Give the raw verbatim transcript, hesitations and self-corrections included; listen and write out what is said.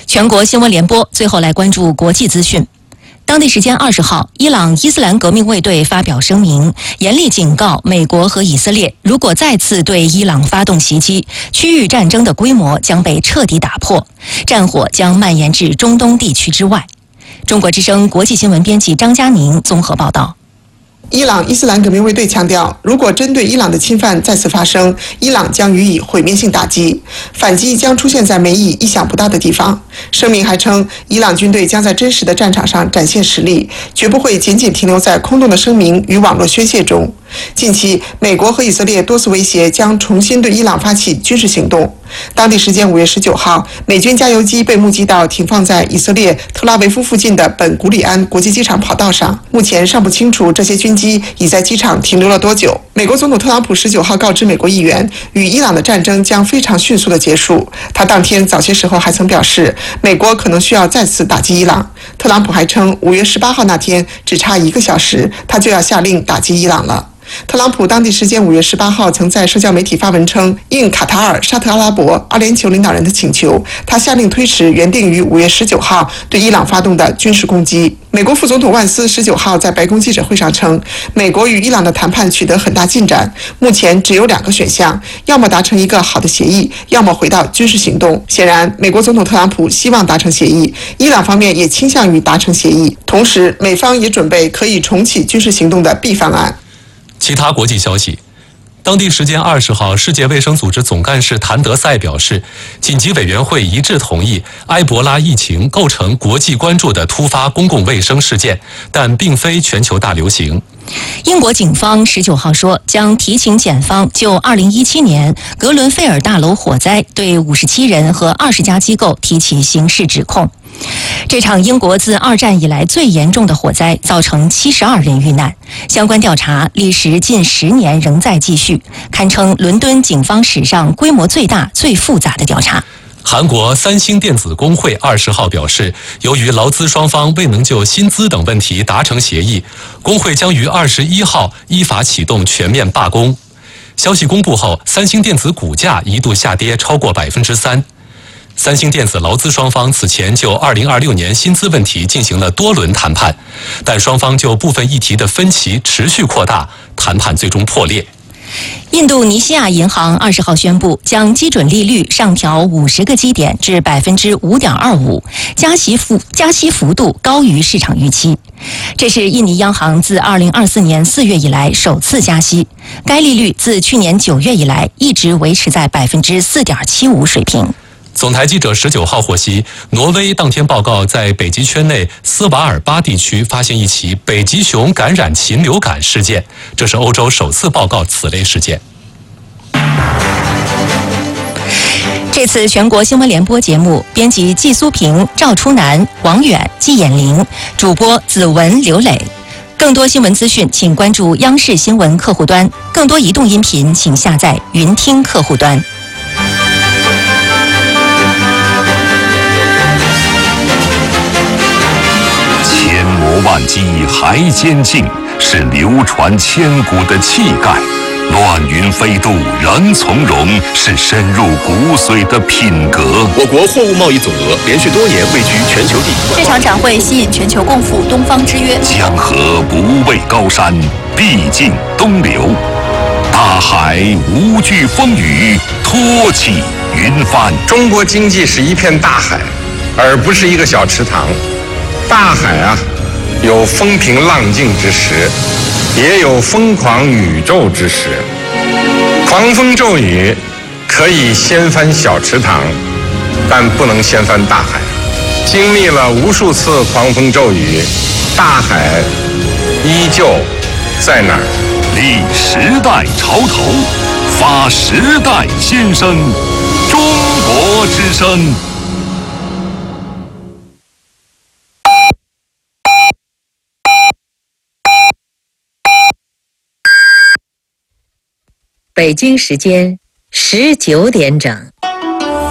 全国新闻联播最后来关注国际资讯。当地时间二十号，伊朗伊斯兰革命卫队发表声明，严厉警告美国和以色列，如果再次对伊朗发动袭击，区域战争的规模将被彻底打破，战火将蔓延至中东地区之外。中国之声国际新闻编辑张佳宁综合报道。 伊朗伊斯兰革命卫队强调，如果针对伊朗的侵犯再次发生，伊朗将予以毁灭性打击，反击将出现在美以意想不到的地方。声明还称，伊朗军队将在真实的战场上展现实力，绝不会仅仅停留在空洞的声明与网络宣泄中。近期，美国和以色列多次威胁将重新对伊朗发起军事行动。当地时间五月十九号，美军加油机被目击到停放在以色列特拉维夫附近的本古里安国际机场跑道上。目前尚不清楚这些军机已在机场停留了多久。美国总统特朗普十九号告知美国议员，与伊朗的战争将非常迅速地结束。他当天早些时候还曾表示，美国可能需要再次打击伊朗。特朗普还称，五月十八号那天只差一个小时，他就要下令打击伊朗了。特朗普当地时间五月十八号曾在社交媒体发文称，应卡塔尔、沙特阿拉伯、阿联酋领导人的请求，他下令推迟原定于五月十九号对伊朗发动的军事攻击。美国副总统万斯十九号在白宫记者会上称，美国与伊朗的谈判取得很大进展，目前只有两个选项，要么达成一个好的协议，要么回到军事行动。显然，美国总统特朗普希望达成协议，伊朗方面也倾向于达成协议，同时美方也准备可以重启军事行动的 B 方案。 其他国际消息，当地时间二十号，世界卫生组织总干事谭德赛表示，紧急委员会一致同意埃博拉疫情构成国际关注的突发公共卫生事件，但并非全球大流行。 英国警方十九号说，将提请检方就二零一七年格伦菲尔大楼火灾对五十七人和二十家机构提起刑事指控。这场英国自二战以来最严重的火灾造成七十二人遇难，相关调查历时近十年仍在继续，堪称伦敦警方史上规模最大、最复杂的调查。 韩国三星电子工会二十号表示，由于劳资双方未能就薪资等问题达成协议，工会将于二十一号依法启动全面罢工。消息公布后，三星电子股价一度下跌超过百分之三。三星电子劳资双方此前就二零二六年薪资问题进行了多轮谈判，但双方就部分议题的分歧持续扩大，谈判最终破裂。 印度尼西亚银行二十号宣布，将基准利率上调五十个基点至百分之五点二五，加息幅加息幅度高于市场预期。这是印尼央行自二零二四年四月以来首次加息，该利率自去年九月以来一直维持在百分之四点七五水平。 总台记者十九号获悉，挪威当天报告在北极圈内斯瓦尔巴地区发现一起北极熊感染禽流感事件，这是欧洲首次报告此类事件。 这次全国新闻联播节目，编辑季苏平、赵初南、王远、季衍玲，主播子文、刘磊。更多新闻资讯，请关注央视新闻客户端；更多移动音频，请下载云听客户端。 千磨万击还坚劲，是流传千古的气概；乱云飞渡仍从容，是深入骨髓的品格。 我国货物贸易总额连续多年位居全球第一。 这场展会吸引全球共赴东方之约。 江河不畏高山，必尽东流；大海无惧风雨，托起云帆。 中国经济是一片大海，而不是一个小池塘。大海啊，有风平浪静之时，也有疯狂宇宙之时。狂风骤雨可以掀翻小池塘，但不能掀翻大海。经历了无数次狂风骤雨，大海依旧在那儿。 立时代潮头，发时代新声，中国之声。 北京时间十九点整。